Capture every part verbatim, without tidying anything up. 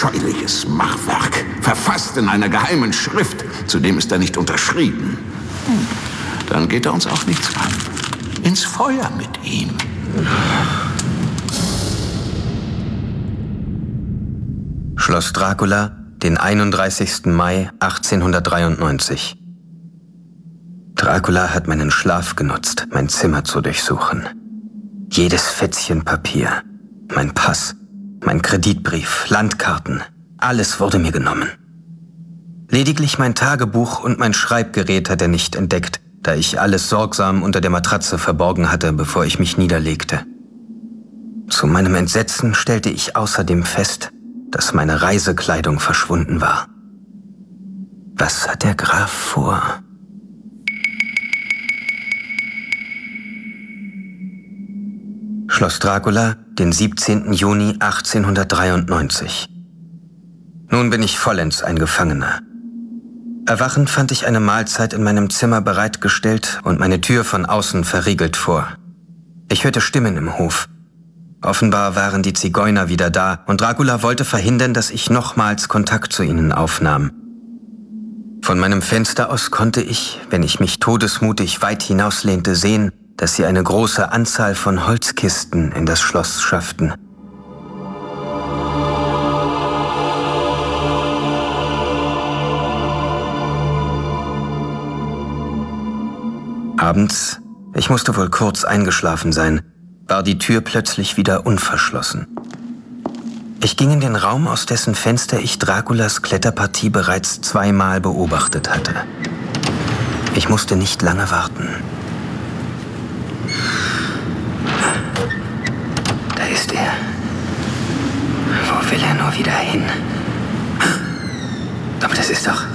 abscheuliches Machwerk, verfasst in einer geheimen Schrift. Zudem ist er nicht unterschrieben. Dann geht er uns auch nichts an. Ins Feuer mit ihm. Schloss Dracula, den einunddreißigsten Mai achtzehnhundertdreiundneunzig. Dracula hat meinen Schlaf genutzt, mein Zimmer zu durchsuchen. Jedes Fetzchen Papier, mein Pass, mein Kreditbrief, Landkarten, alles wurde mir genommen. Lediglich mein Tagebuch und mein Schreibgerät hat er nicht entdeckt, da ich alles sorgsam unter der Matratze verborgen hatte, bevor ich mich niederlegte. Zu meinem Entsetzen stellte ich außerdem fest, dass meine Reisekleidung verschwunden war. Was hat der Graf vor? Schloss Dracula, den siebzehnten Juni achtzehnhundertdreiundneunzig. Nun bin ich vollends ein Gefangener. Erwachend fand ich eine Mahlzeit in meinem Zimmer bereitgestellt und meine Tür von außen verriegelt vor. Ich hörte Stimmen im Hof. Offenbar waren die Zigeuner wieder da und Dracula wollte verhindern, dass ich nochmals Kontakt zu ihnen aufnahm. Von meinem Fenster aus konnte ich, wenn ich mich todesmutig weit hinauslehnte, sehen, dass sie eine große Anzahl von Holzkisten in das Schloss schafften. Abends, ich musste wohl kurz eingeschlafen sein, war die Tür plötzlich wieder unverschlossen. Ich ging in den Raum, aus dessen Fenster ich Draculas Kletterpartie bereits zweimal beobachtet hatte. Ich musste nicht lange warten. Da ist er. Wo will er nur wieder hin? Aber das ist doch...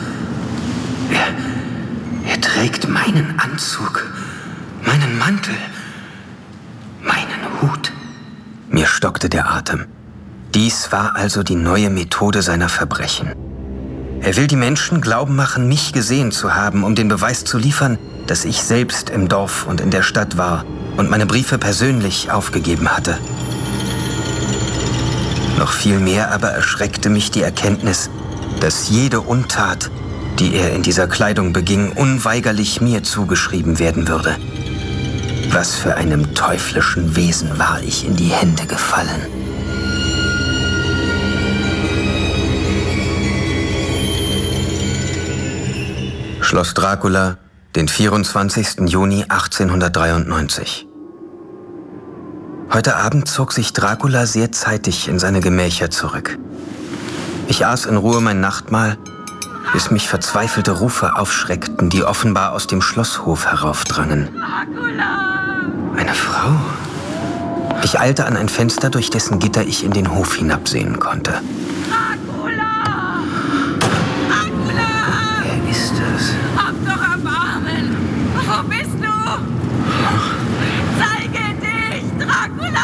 Er, er trägt meinen Anzug, meinen Mantel, meinen Hut. Mir stockte der Atem. Dies war also die neue Methode seiner Verbrechen. Er will die Menschen glauben machen, mich gesehen zu haben, um den Beweis zu liefern, dass ich selbst im Dorf und in der Stadt war und meine Briefe persönlich aufgegeben hatte. Noch viel mehr aber erschreckte mich die Erkenntnis, dass jede Untat, die er in dieser Kleidung beging, unweigerlich mir zugeschrieben werden würde. Was für einem teuflischen Wesen war ich in die Hände gefallen. Schloss Dracula, den vierundzwanzigsten Juni achtzehnhundertdreiundneunzig. Heute Abend zog sich Dracula sehr zeitig in seine Gemächer zurück. Ich aß in Ruhe mein Nachtmahl, bis mich verzweifelte Rufe aufschreckten, die offenbar aus dem Schlosshof heraufdrangen. Eine Frau. Ich eilte an ein Fenster, durch dessen Gitter ich in den Hof hinabsehen konnte. Dracula! Dracula! Wer ist es? Hab doch Erbarmen! Wo bist du? Zeige dich, Dracula!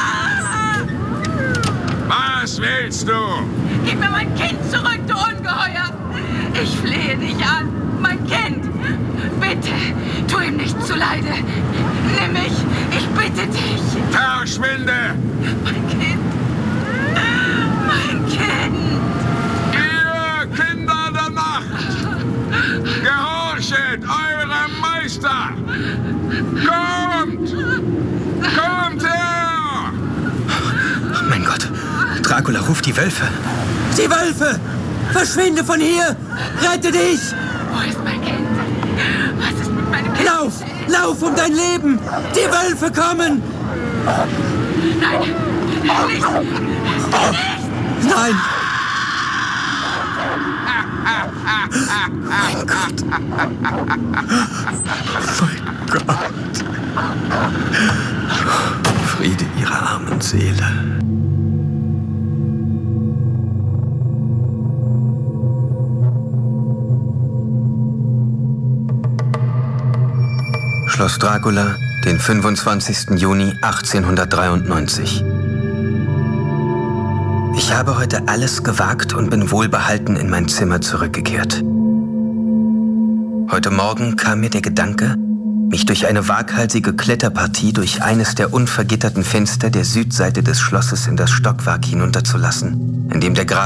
Was willst du? Gib mir mein Kind zurück, du Ungeheuer! Ich flehe dich an, mein Kind! Bitte, tu ihm nicht zuleide! Nimm mich, ich bitte dich! Verschwinde! Mein Kind! Mein Kind! Ihr Kinder der Nacht! Gehorchet eurem Meister! Kommt! Kommt her! Mein Gott, Dracula ruft die Wölfe. Die Wölfe! Verschwinde von hier! Rette dich! Wo ist mein Kind? Was ist mit meinem Kind? Lauf! Lauf um dein Leben! Die Wölfe kommen! Nein! Nicht! Nicht! Nein! Mein Gott! Mein Gott! Friede ihrer armen Seele. Schloss Dracula, den fünfundzwanzigsten Juni achtzehnhundertdreiundneunzig. Ich habe heute alles gewagt und bin wohlbehalten in mein Zimmer zurückgekehrt. Heute Morgen kam mir der Gedanke, mich durch eine waghalsige Kletterpartie durch eines der unvergitterten Fenster der Südseite des Schlosses in das Stockwerk hinunterzulassen, in dem der Graf